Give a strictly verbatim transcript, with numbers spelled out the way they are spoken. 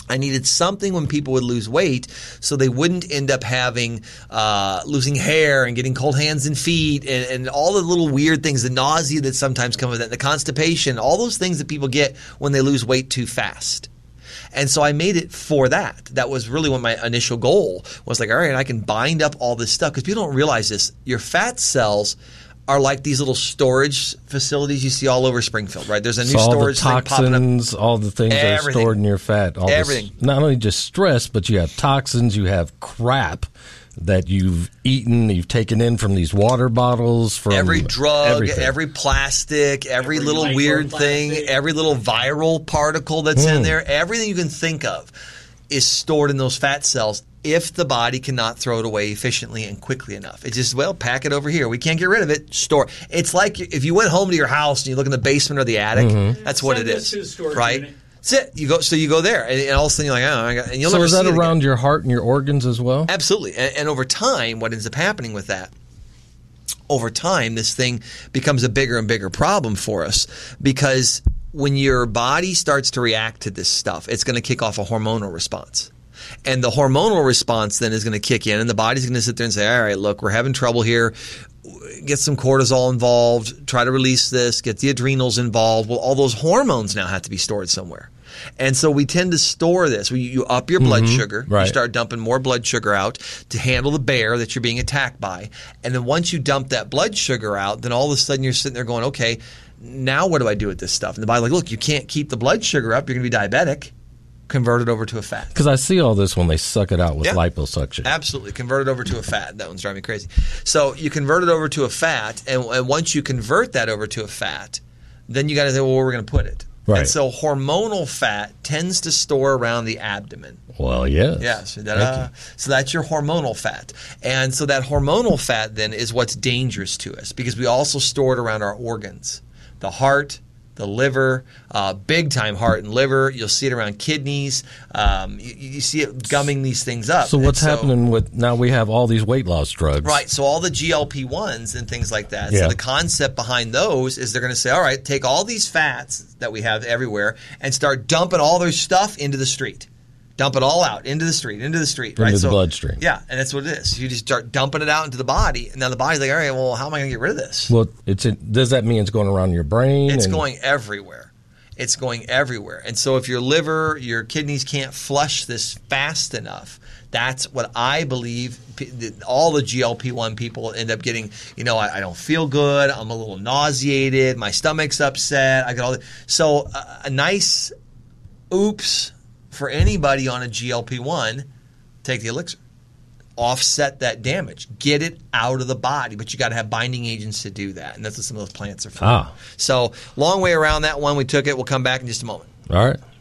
I needed something when people would lose weight so they wouldn't end up having uh, losing hair and getting cold hands and feet and, and all the little weird things, the nausea that sometimes come with it, the constipation, all those things that people get when they lose weight too fast. And so I made it for that. That was really what my initial goal was, like, all right, I can bind up all this stuff, because people don't realize this. Your fat cells are like these little storage facilities you see all over Springfield, right? There's a new so storage all the thing popping toxins, up. all the things that are Everything. stored in your fat. All Everything. This, not only just stress, but you have toxins, you have crap that you've eaten, you've taken in from these water bottles, from every drug, everything. every plastic, every, Every little microplastic. weird thing, every little viral particle that's Mm. in there, everything you can think of is stored in those fat cells if the body cannot throw it away efficiently and quickly enough. It's just, well, pack it over here. We can't get rid of it. Store. It's like if you went home to your house and you look in the basement or the attic, Mm-hmm. that's what Send it this to the is, storage right? unit. That's it. You go, so you go there, and, and all of a sudden you're like, oh, I got, and you'll So never is see that it again. around your heart and your organs as well? Absolutely. And, and over time, what ends up happening with that, over time, this thing becomes a bigger and bigger problem for us, because when your body starts to react to this stuff, it's going to kick off a hormonal response. And the hormonal response then is going to kick in, and the body's going to sit there and say, all right, look, we're having trouble here. Get some cortisol involved, try to release this, get the adrenals involved. Well, all those hormones now have to be stored somewhere. And so we tend to store this. We, you up your blood Mm-hmm. sugar. Right. You start dumping more blood sugar out to handle the bear that you're being attacked by. And then once you dump that blood sugar out, then all of a sudden you're sitting there going, okay, now what do I do with this stuff? And the body's like, look, you can't keep the blood sugar up. You're going to be diabetic. Convert it over to a fat. Because I see all this when they suck it out with Yeah. liposuction. Absolutely. Convert it over to a fat. That one's driving me crazy. So you convert it over to a fat, and, and once you convert that over to a fat, then you got to say, well, where we're going to put it. Right. And so hormonal fat tends to store around the abdomen. Well, yes. Yeah, so, Thank that, uh, you. so that's your hormonal fat. And so that hormonal fat then is what's dangerous to us, because we also store it around our organs. The heart, the liver, uh, big time heart and liver. You'll see it around kidneys. Um, you, you see it gumming these things up. So what's And so- happening with now we have all these weight loss drugs. Right, so all the G L P ones and things like that. Yeah. So the concept behind those is they're going to say, all right, take all these fats that we have everywhere and start dumping all their stuff into the street. Dump it all out into the street, into the street. Into right? the so, bloodstream. Yeah, and that's what it is. You just start dumping it out into the body, and now the body's like, all right, well, how am I going to get rid of this? Well, it's in, does that mean it's going around your brain? It's and- going everywhere. It's going everywhere. And so if your liver, your kidneys can't flush this fast enough, that's what I believe p- that all the G L P one people end up getting. You know, I, I don't feel good. I'm a little nauseated. My stomach's upset. I got all the, So uh, a nice oops for anybody on a G L P one, take the elixir. Offset that damage. Get it out of the body, but you got to have binding agents to do that, and that's what some of those plants are for. Ah. So long way around that one. We took it. We'll come back in just a moment. All right.